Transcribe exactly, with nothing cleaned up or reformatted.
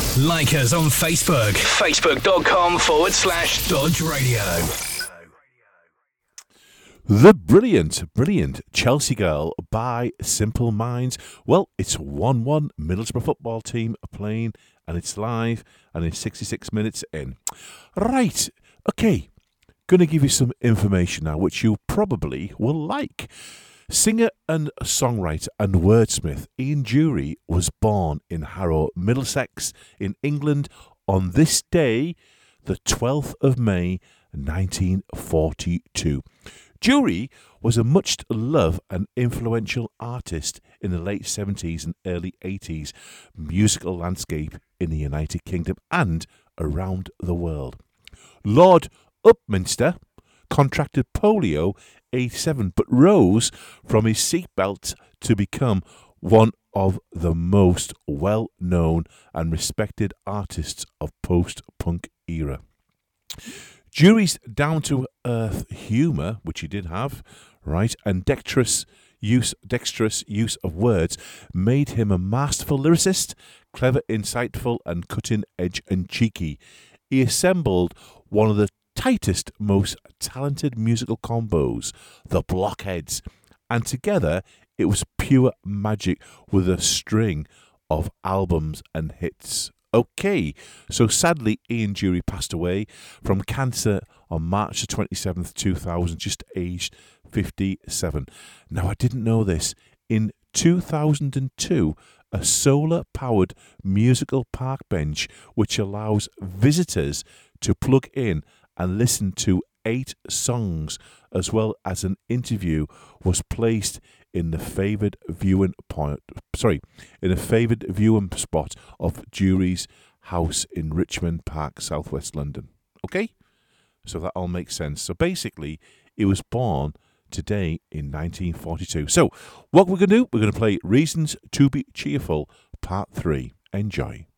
Like us on Facebook. Facebook.com forward slash Dodge Radio. The brilliant, brilliant Chelsea Girl by Simple Minds. Well, it's one one Middlesbrough football team playing, and it's live, and it's sixty-six minutes in. Right, okay, going to give you some information now, which you probably will like. Singer and songwriter and wordsmith Ian Dury was born in Harrow, Middlesex, in England on this day, the twelfth of May, nineteen forty-two. Dury was a much-loved and influential artist in the late seventies and early eighties musical landscape in the United Kingdom and around the world. Lord Upminster contracted polio eighty-seven, but rose from his seatbelt to become one of the most well-known and respected artists of post-punk era. Dury's down-to-earth humour, which he did have, right, and dexterous use, dexterous use of words made him a masterful lyricist, clever, insightful, and cutting-edge and cheeky. He assembled one of the tightest, most talented musical combos, the Blockheads, and together it was pure magic with a string of albums and hits. Okay, so sadly Ian Dury passed away from cancer on March the twenty-seventh, two thousand, just aged fifty-seven. Now, I didn't know this. In two thousand two, a solar-powered musical park bench which allows visitors to plug in and listen to eight songs as well as an interview was placed in the favoured viewing point, sorry, in a favoured viewing spot of Dury's house in Richmond Park, southwest London. Okay, so that all makes sense. So basically, he was born today in nineteen forty-two. So what we're going to do, we're going to play Reasons to be Cheerful, Part Three. Enjoy.